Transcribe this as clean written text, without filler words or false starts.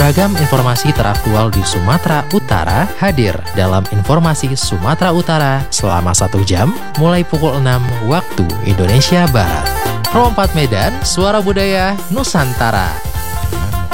Beragam informasi teraktual di Sumatera Utara hadir dalam Informasi Sumatera Utara selama 1 jam mulai pukul 6 waktu Indonesia Barat. Pro 4 Medan, Suara Budaya Nusantara.